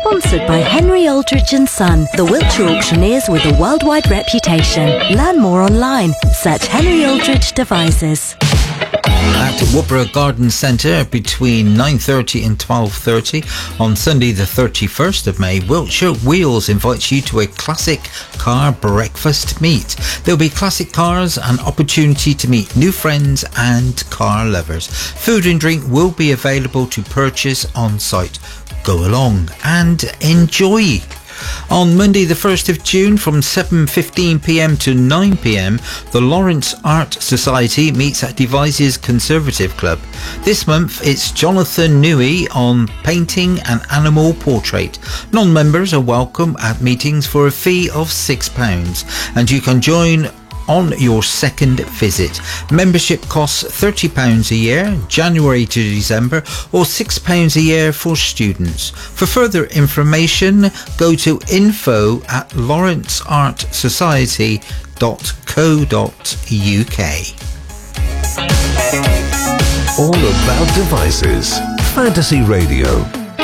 Sponsored by Henry Aldridge & Son, the Wiltshire auctioneers with a worldwide reputation. Learn more online. Search Henry Aldridge Devices. At Woodborough Garden Centre between 9:30 and 12:30 on Sunday the 31st of May, Wiltshire Wheels invites you to a classic car breakfast meet. There'll be classic cars, an opportunity to meet new friends and car lovers. Food and drink will be available to purchase on site. Go along and enjoy. On Monday the 1st of June from 7:15pm to 9pm, the Lawrence Art Society meets at Devizes Conservative Club. This month it's Jonathan Newey on painting an animal portrait. Non-members are welcome at meetings for a fee of £6 and you can join on your second visit. Membership costs £30 a year, January to December, or £6 a year for students. For further information, go to info@lawrenceartsociety.co.uk. All About Devices. Fantasy Radio.